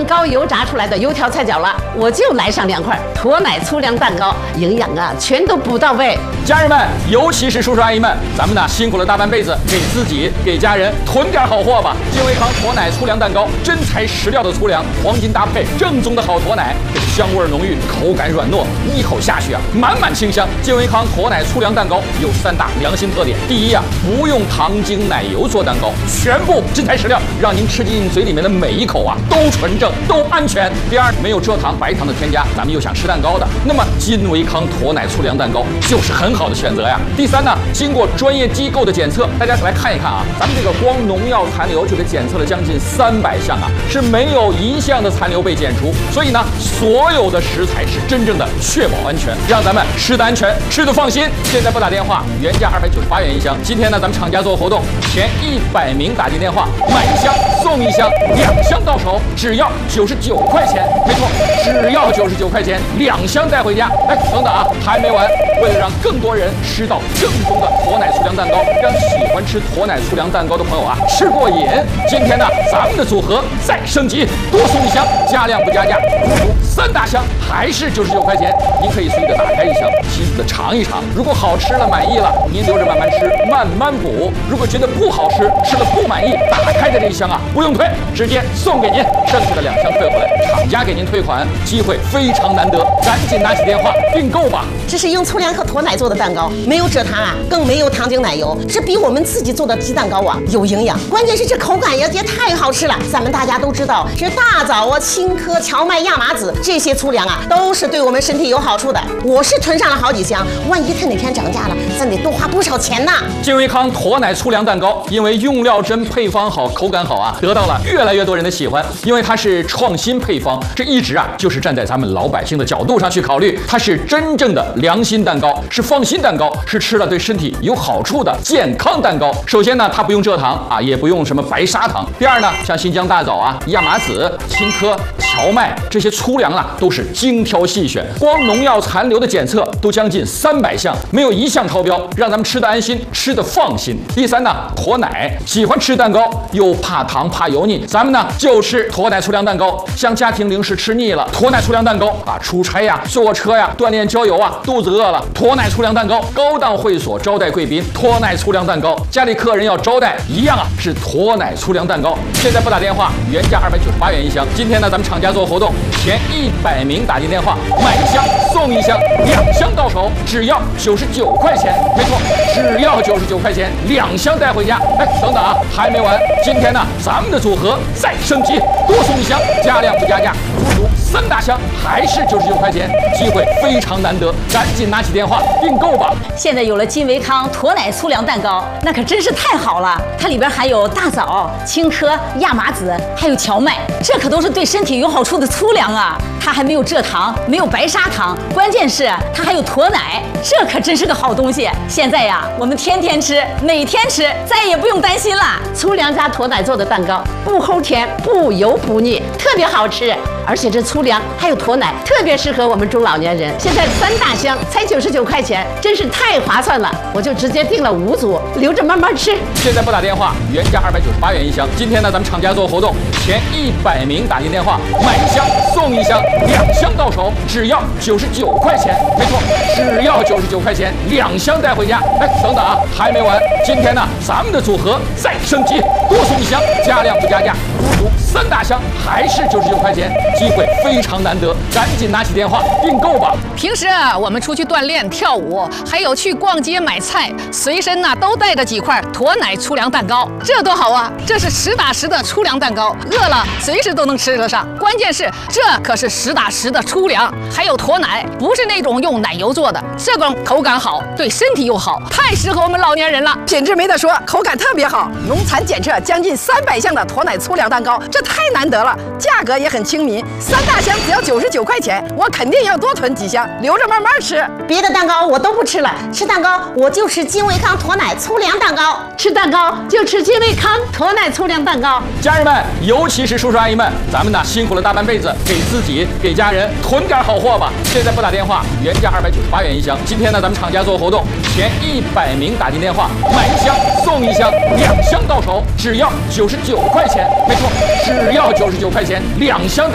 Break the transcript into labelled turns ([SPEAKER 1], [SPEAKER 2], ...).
[SPEAKER 1] 高油炸出来的油条菜饺了，我就来上2块驼奶粗粮蛋糕，营养啊全都补到位。
[SPEAKER 2] 家人们，尤其是叔叔阿姨们，咱们呢辛苦了大半辈子，给自己给家人囤点好货吧。金维康驼奶粗粮蛋糕，真材实料的粗粮，黄金搭配，正宗的好驼奶，这个香味浓郁，口感软糯，一口下去啊，满满清香。金维康驼奶粗粮蛋糕有3大良心特点：第一啊，不用糖精奶油做蛋糕，全部真材实料，让您吃进嘴里面的每一口啊都纯正，都安全。第二，没有蔗糖、白糖的添加，咱们又想吃蛋糕的，那么金维康驼奶粗粮蛋糕就是很好的选择呀。第三呢，经过专业机构的检测，大家来看一看啊，咱们这个光农药残留就给检测了将近300项啊，是没有1项的残留被检出。所以呢，所有的食材是真正的确保安全，让咱们吃的安全，吃的放心。现在拨打电话，原价298元一箱，今天呢咱们厂家做活动，前100名打进电话买1箱送1箱，2箱到手只要99块钱，没错，只要99块钱，2箱带回家。哎，等等啊，还没完，为了让更多人吃到正宗的驼奶粗粮蛋糕，让喜欢吃驼奶粗粮蛋糕的朋友啊吃过瘾，今天呢咱们的组合再升级，多送1箱，加量不加价，足足3大箱，还是99块钱。您可以随意的打开1箱，细细的尝一尝，如果好吃了满意了，您留着慢慢吃，慢慢补；如果觉得不好吃，吃了不满意，打开的这1箱啊不用退，直接送给您，剩下的2箱退回来，厂家给您退款，机会非常难得，赶紧拿起电话订购吧。
[SPEAKER 3] 这是用粗粮和驼奶做的蛋糕，没有蔗糖啊，更没有糖精奶油，这比我们自己做的鸡蛋糕啊有营养，关键是这口感也太好吃了。咱们大家都知道，这大枣啊、青稞、荞麦、亚麻籽这些粗粮啊，都是对我们身体有好处的。我是囤上了好几箱，万一它哪天涨价了，咱得多花不少钱呢。
[SPEAKER 2] 金维康驼奶粗粮蛋糕，因为用料真、配方好、口感好啊，得到了越来越多人的喜欢。因为它是创新配方，这一直啊就是站在咱们老百姓的角度上去考虑，它是真正的良心蛋糕，是放心蛋糕，是吃了对身体有好处的健康蛋糕。首先呢，它不用蔗糖啊，也不用什么白砂糖。第二呢，像新疆大枣啊、亚麻籽、青稞、荞麦这些粗粮啊，都是精挑细选，光农药残留的检测都将近300项，没有1项超标，让咱们吃得安心，吃得放心。第三呢，驼奶，喜欢吃蛋糕又怕糖怕油腻，咱们呢就吃驼奶粗粮蛋糕。像家庭零食吃腻了，驼奶粗粮蛋糕啊，出差呀、坐车呀、锻炼郊游啊，肚子饿了，驼奶粗粮蛋糕；高档会所招待贵宾，驼奶粗粮蛋糕；家里客人要招待，一样啊，是驼奶粗粮蛋糕。现在拨打电话，原价298元一箱，今天呢咱们厂家做活动，前100名打进电话买1箱送1箱，2箱到手只要99块钱，没错，只要99块钱，2箱带回家。哎，等等啊，还没完，今天呢咱们的组合再升级，多送1箱，加量不加价，足足3大箱，还是99块钱，机会非常难得，赶紧拿起电话订购吧。
[SPEAKER 4] 现在有了金维康驼奶粗粮蛋糕，那可真是太好了，它里边含有大枣、青稞、亚麻籽，还有荞麦，这可都是对身体有好处的粗粮啊。它还没有蔗糖，没有白砂糖，关键是它还有驼奶，这可真是个好东西。现在呀，我们天天吃，每天吃，再也不用担心了。
[SPEAKER 1] 粗粮加驼奶做的蛋糕，不齁甜，不油不腻，特别好吃。而且这粗粮还有驼奶，特别适合我们中老年人。现在3大箱才99块钱，真是太划算了。我就直接订了5组，留着慢慢吃。
[SPEAKER 2] 现在拨打电话，原价298元一箱，今天呢咱们厂家做活动，前100名打进电话买1箱送1箱，2箱到手只要99块钱，没错，只要99块钱，2箱带回家。哎，等等啊，还没完，今天呢咱们的组合再升级，多送1箱，加量不加价，足足3大箱，还是99块钱，机会非常难得，赶紧拿起电话订购吧。
[SPEAKER 5] 平时啊，我们出去锻炼、跳舞，还有去逛街买菜，随身呢都带着几块驼奶粗粮蛋糕，这多好啊！这是实打实的粗粮蛋糕，饿了随时都能吃得上。关键是这可是实打实的粗粮，还有驼奶，不是那种用奶油做的，这种口感好，对身体又好，太适合我们老年人了。
[SPEAKER 6] 品质没得说，口感特别好，农残检测将近300项的驼奶粗粮蛋糕，这太难得了，价格也很亲民，3大箱只要99块钱，我肯定要多囤几箱，留着慢慢吃。
[SPEAKER 3] 别的蛋糕我都不吃了，吃蛋糕我就吃金维康驼奶粗粮蛋糕，
[SPEAKER 1] 吃蛋糕就吃金维康驼奶粗粮蛋糕。
[SPEAKER 2] 家人们，尤其是叔叔阿姨们，咱们呢辛苦了大半辈子，给自己给家人囤点好货吧。现在拨打电话，原价298元一箱，今天呢咱们厂家做活动，前100名打进电话买1箱送1箱，2箱到手只要99块钱，没错，只要99块钱，2箱。